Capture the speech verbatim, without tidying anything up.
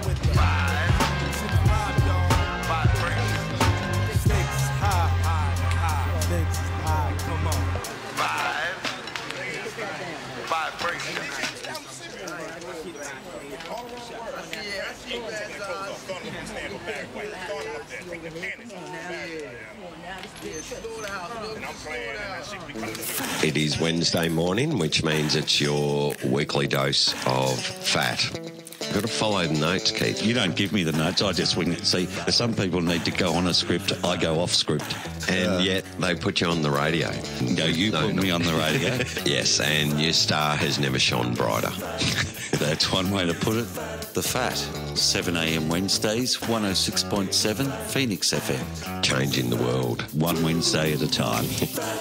It is Wednesday morning, which means it's your weekly dose of fat. You've got to follow the notes, Keith. You don't give me the notes, I just wing it. See, some people need to go on a script, I go off script. And uh, yet they put you on the radio. No, you no, put no. me on the radio. Yes, and your star has never shone brighter. That's one way to put it. The Fat, seven a m Wednesdays, one oh six point seven Phoenix F M. Changing the world. One Wednesday at a time.